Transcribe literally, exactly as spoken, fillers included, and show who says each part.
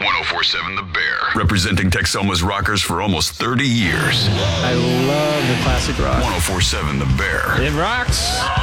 Speaker 1: ten forty-seven The Bear. Representing Texoma's rockers for almost thirty years.
Speaker 2: I love the classic rock.
Speaker 1: ten forty-seven The Bear.
Speaker 2: It rocks.